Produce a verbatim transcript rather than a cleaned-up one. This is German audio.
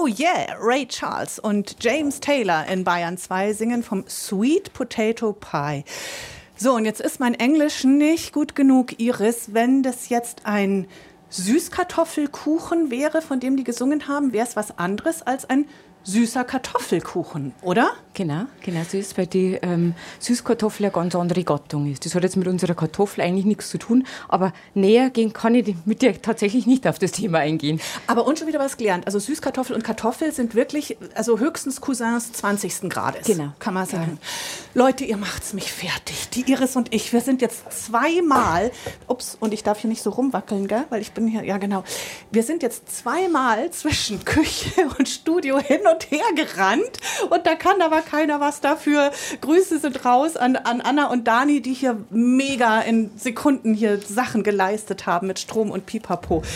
Oh yeah, Ray Charles und James Taylor in Bayern zwei singen vom Sweet Potato Pie. So, und jetzt ist mein Englisch nicht gut genug, Iris. Wenn das jetzt ein Süßkartoffelkuchen wäre, von dem die gesungen haben, wäre es was anderes als ein süßer Kartoffelkuchen, oder? Genau, genau so ist, weil die ähm, Süßkartoffel eine ganz andere Gattung ist. Das hat jetzt mit unserer Kartoffel eigentlich nichts zu tun, aber näher gehen kann ich mit dir tatsächlich nicht auf das Thema eingehen. Aber uns schon wieder was gelernt. Also Süßkartoffel und Kartoffel sind wirklich, also höchstens Cousins zwanzigsten Grades. Genau. Kann man sagen. Ja. Leute, ihr macht's mich fertig. Die Iris und ich, wir sind jetzt zweimal, ups, und ich darf hier nicht so rumwackeln, gell? Weil ich bin hier, ja genau. Wir sind jetzt zweimal zwischen Küche und Studio hin und her gerannt und da kann aber keiner was dafür. Grüße sind raus an, an Anna und Dani, die hier mega in Sekunden hier Sachen geleistet haben mit Strom und Pipapo.